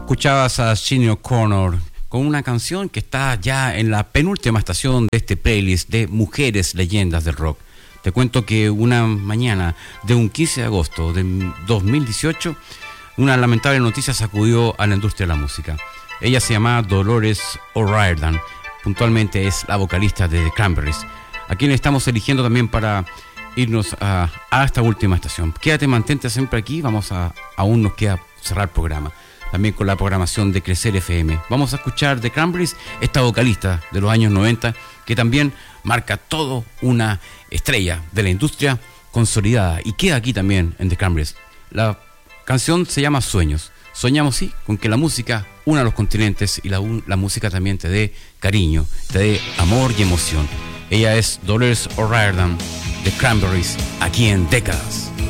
Escuchabas a Sinéad O'Connor con una canción que está ya en la penúltima estación de este playlist de Mujeres Leyendas del Rock. Te cuento que una mañana de un 15 de agosto de 2018, una lamentable noticia sacudió a la industria de la música. Ella se llama Dolores O'Riordan, puntualmente es la vocalista de The Cranberries, a quien estamos eligiendo también para irnos a esta última estación. Quédate, mantente siempre aquí, aún nos queda cerrar el programa, también con la programación de Crecer FM. Vamos a escuchar The Cranberries, esta vocalista de los años 90, que también marca todo una estrella de la industria consolidada y queda aquí también en The Cranberries. La canción se llama Sueños. Soñamos, sí, con que la música una los continentes y la música también te dé cariño, te dé amor y emoción. Ella es Dolores O'Riordan, The Cranberries, aquí en Décadas.